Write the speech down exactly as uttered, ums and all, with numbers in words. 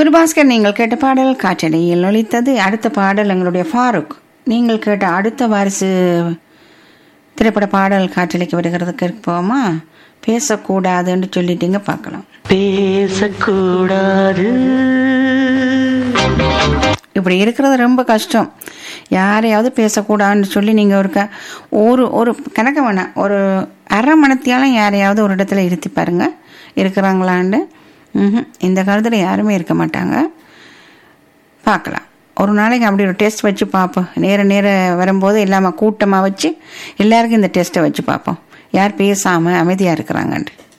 குருபாஸ்கர், நீங்கள் கேட்ட பாடல் காற்றலையில் ஒலித்தது. அடுத்த பாடல் எங்களுடைய ஃபாரூக், நீங்கள் கேட்ட அடுத்த வாரிசு திரைப்பட பாடல் காற்றலைக்கு வருகிறதுக்கு போமா. பேசக்கூடாதுன்னு சொல்லிட்டீங்க, பார்க்கலாம். பேசக்கூடாது இப்படி இருக்கிறது ரொம்ப கஷ்டம். யாரையாவது பேசக்கூடாதுன்னு சொல்லி நீங்கள் ஒரு க ஒரு ஒரு கணக்க வேணாம், ஒரு அரை மணத்தியாலும் யாரையாவது ஒரு இடத்துல இருத்தி பாருங்க இருக்கிறாங்களான்னு. ம் இந்த காலத்தில் யாருமே இருக்க மாட்டாங்க. பார்க்கலாம், ஒரு நாளைக்கு அப்படி ஒரு டெஸ்ட் வச்சு பார்ப்போம். நேர நேர வரும்போது இல்லாமல் கூட்டமாக வச்சு எல்லாருக்கும் இந்த டெஸ்ட்டை வச்சு பார்ப்போம், யார் பேசாமல் அமைதியாக இருக்கிறாங்கன்ட்டு.